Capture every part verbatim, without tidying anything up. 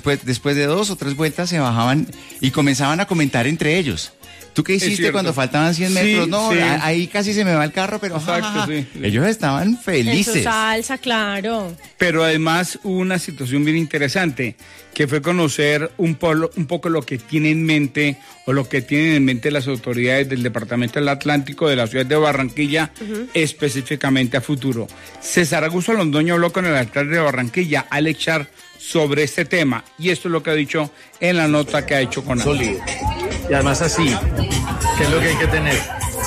después, después de dos o tres vueltas se bajaban y comenzaban a comentar entre ellos. ¿Tú qué hiciste cuando faltaban cien metros? Sí, no, sí. ahí casi se me va el carro, pero Exacto, ja, ja, ja. sí. Ellos estaban felices. En su salsa, claro. Pero además hubo una situación bien interesante, que fue conocer un, polo, un poco lo que tiene en mente, o lo que tienen en mente las autoridades del Departamento del Atlántico de la ciudad de Barranquilla, uh-huh. específicamente a futuro. César Augusto Londoño habló con el alcalde de Barranquilla, Alex Char, sobre este tema, y esto es lo que ha dicho en la nota que ha hecho con Sólido. Y además así, que es lo que hay que tener.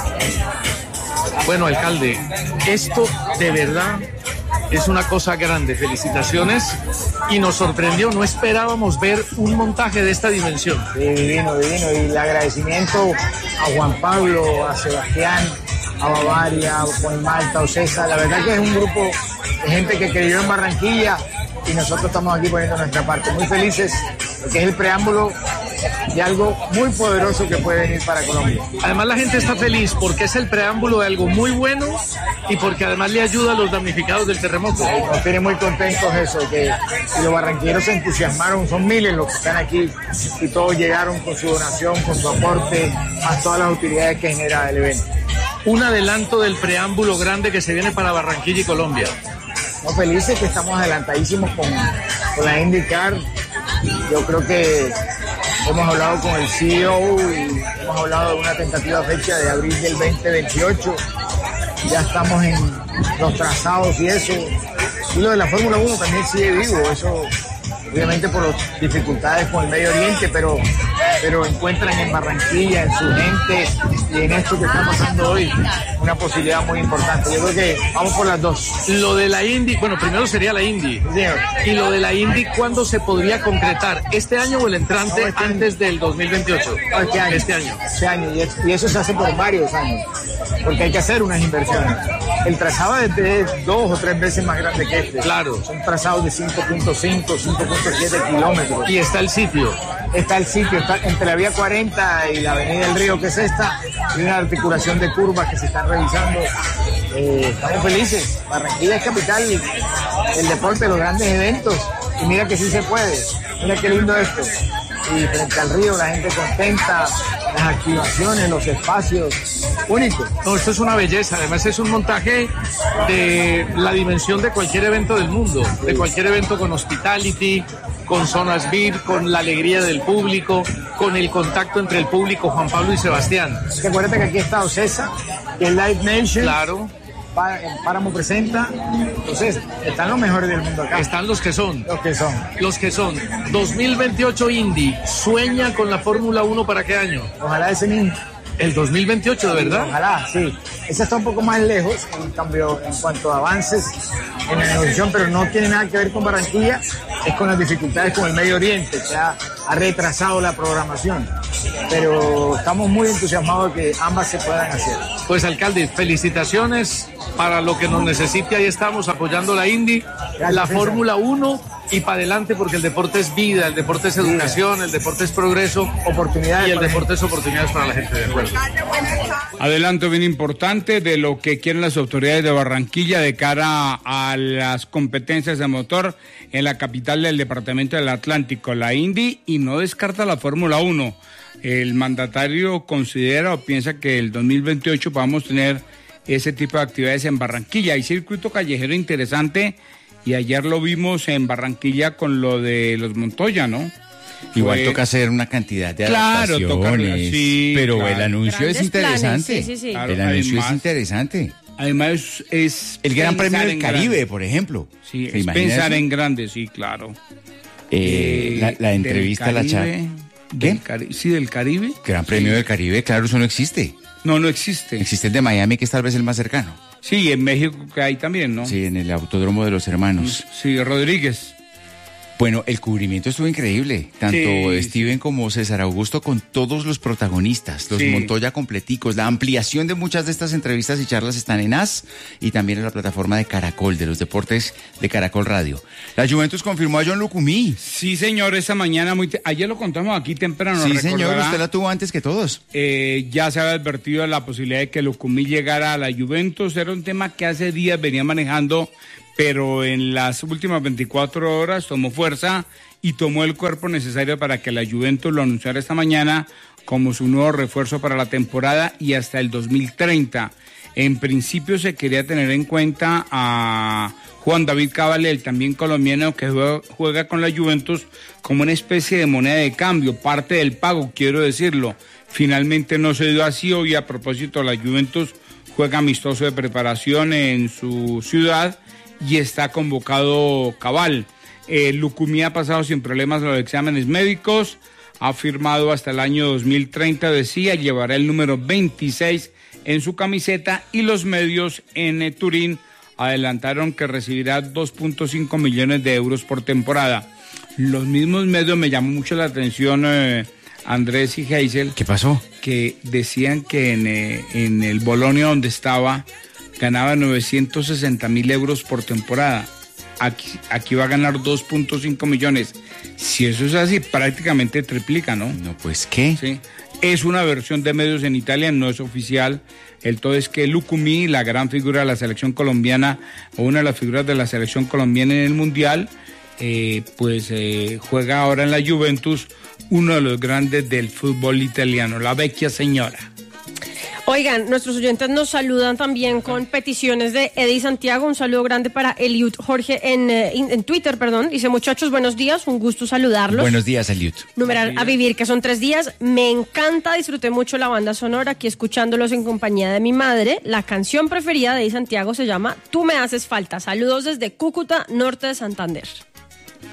Bueno, alcalde, esto de verdad es una cosa grande. Felicitaciones. Y nos sorprendió, no esperábamos ver un montaje de esta dimensión. Sí, divino, divino. Y el agradecimiento a Juan Pablo, a Sebastián, a Bavaria, a Juan Malta, a César. La verdad que es un grupo de gente que creyó en Barranquilla y nosotros estamos aquí poniendo nuestra parte. Muy felices, porque es el preámbulo de algo muy poderoso que puede venir para Colombia. Además la gente está feliz porque es el preámbulo de algo muy bueno y porque además le ayuda a los damnificados del terremoto. Sí, nos tiene muy contentos eso, que los barranquilleros se entusiasmaron, son miles los que están aquí y todos llegaron con su donación, con su aporte, más todas las utilidades que genera el evento. Un adelanto del preámbulo grande que se viene para Barranquilla y Colombia. No, felices que estamos adelantadísimos con, con la IndyCar. Yo creo que hemos hablado con el C E O y hemos hablado de una tentativa fecha de abril del veinte veintiocho. Ya estamos en los trazados y eso. Y lo de la Fórmula uno también sigue vivo. Eso, obviamente, por las dificultades con el Medio Oriente, pero, pero encuentran en Barranquilla, en su gente y en esto que está pasando hoy, una posibilidad muy importante. Yo creo que vamos por las dos. Lo de la Indy, bueno, primero sería la Indy. Sí, y lo de la Indy, ¿cuándo se podría concretar? ¿Este año o el entrante no, este antes del dos mil veintiocho? No, este año. Este año. Este año. Y, es, y eso se hace por varios años, porque hay que hacer unas inversiones. El trazado es dos o tres veces más grande que este. Claro. Son trazados de cinco punto cinco, cinco punto siete kilómetros. Y está el sitio. Está el sitio, está entre la vía cuarenta y la avenida del Río, que es esta, y una articulación de curvas que se están revisando. Eh, estamos felices. Barranquilla es capital del deporte, de los grandes eventos. Y mira que sí se puede. Mira qué lindo esto. Y frente al río, la gente contenta, las activaciones, los espacios, único. No, esto es una belleza. Además es un montaje de la dimensión de cualquier evento del mundo, sí. De cualquier evento con hospitality, con zonas V I P, con la alegría del público, con el contacto entre el público, Juan Pablo y Sebastián. Recuerda que aquí está Ocesa, que es Live Nation. Claro. Páramo presenta, entonces están los mejores del mundo acá. Están los que son. Los que son. Los que son. dos mil veintiocho Indy, ¿sueña con la Fórmula uno para qué año? Ojalá ese mismo. ¿El dos mil veintiocho, de verdad? Ojalá, sí. Ese está un poco más lejos, en cambio, en cuanto a avances en la negociación, pero no tiene nada que ver con Barranquilla, es con las dificultades con el Medio Oriente, que ha, ha retrasado la programación. Pero estamos muy entusiasmados de que ambas se puedan hacer. Pues, alcalde, felicitaciones para lo que nos necesite. Ahí estamos apoyando la Indy, Gracias, la Fórmula uno y para adelante, porque el deporte es vida, el deporte es educación, vida. El deporte es progreso, oportunidades y el deporte es oportunidades para la gente. De acuerdo. Adelanto bien importante de lo que quieren las autoridades de Barranquilla de cara a las competencias de motor en la capital del departamento del Atlántico, la Indy, y no descarta la Fórmula uno. El mandatario considera o piensa que el dos mil veintiocho vamos a tener ese tipo de actividades en Barranquilla. Hay circuito callejero interesante y ayer lo vimos en Barranquilla con lo de los Montoya, ¿no? Igual Fue... toca hacer una cantidad de claro, adaptaciones, toca, sí, pero claro. el anuncio Grandes es interesante. planes, sí, sí, sí. Claro, el anuncio además, es interesante. Además es, es el Gran Premio del Caribe, grande. Por ejemplo. Sí, es pensar eso? En grande, sí, claro. Eh, eh, la, la entrevista a la chat. ¿Qué? Cari- sí, del Caribe. Gran Premio sí. del Caribe, claro, eso no existe. No, no existe. Existe el de Miami, que es tal vez el más cercano. Sí, en México que hay también, ¿no? Sí, en el Autódromo de los Hermanos. Sí, Rodríguez. Bueno, el cubrimiento estuvo increíble, tanto sí, Steven sí. como César Augusto, con todos los protagonistas, los sí. Montoya completicos. La ampliación de muchas de estas entrevistas y charlas están en A S y también en la plataforma de Caracol, de los deportes de Caracol Radio. La Juventus confirmó a John Lucumí. Sí, señor, esta mañana, muy te- ayer lo contamos aquí temprano. Sí, señor, usted la tuvo antes que todos. Eh, ya se había advertido de la posibilidad de que Lucumí llegara a la Juventus. Era un tema que hace días venía manejando pero en las últimas veinticuatro horas tomó fuerza y tomó el cuerpo necesario para que la Juventus lo anunciara esta mañana como su nuevo refuerzo para la temporada y hasta el dos mil treinta. En principio se quería tener en cuenta a Juan David Caballé, el también colombiano que juega, juega con la Juventus como una especie de moneda de cambio, parte del pago, quiero decirlo. Finalmente no se dio así. Hoy, a propósito, la Juventus juega amistoso de preparación en su ciudad y está convocado Cabal. Eh, Lucumí ha pasado sin problemas los exámenes médicos, ha firmado hasta el año dos mil treinta, decía, llevará el número veintiséis en su camiseta, y los medios en eh, Turín adelantaron que recibirá dos punto cinco millones de euros por temporada. Los mismos medios, me llamó mucho la atención, eh, Andrés y Geisel. ¿Qué pasó? Que decían que en, eh, en el Bolonia, donde estaba, ganaba novecientos sesenta mil euros por temporada. Aquí, aquí va a ganar dos punto cinco millones. Si eso es así, prácticamente triplica, ¿no? No, pues, ¿qué? Sí. Es una versión de medios en Italia, no es oficial. El todo es que Lucumí, la gran figura de la selección colombiana, o una de las figuras de la selección colombiana en el Mundial, eh, pues eh, juega ahora en la Juventus, uno de los grandes del fútbol italiano, la vecchia señora. Oigan, nuestros oyentes nos saludan también con peticiones de Eddie Santiago. Un saludo grande para Eliud Jorge en, en, en Twitter, perdón. Dice, muchachos, buenos días, un gusto saludarlos. Buenos días, Eliud. Numeral a vivir, que son tres días. Me encanta, disfruté mucho la banda sonora, aquí escuchándolos en compañía de mi madre. La canción preferida de Eddie Santiago se llama Tú me haces falta. Saludos desde Cúcuta, norte de Santander.